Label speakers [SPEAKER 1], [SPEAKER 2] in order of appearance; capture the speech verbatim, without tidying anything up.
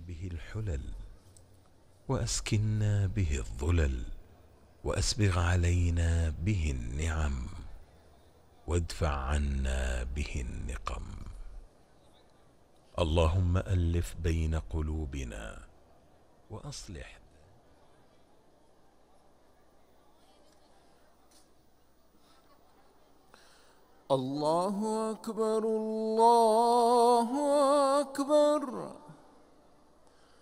[SPEAKER 1] به الحلل، وأسكنا به الظلل، وأسبغ علينا به النعم، وادفع عنا به النقم. اللهم ألف بين قلوبنا وأصلح.
[SPEAKER 2] الله أكبر، الله أكبر.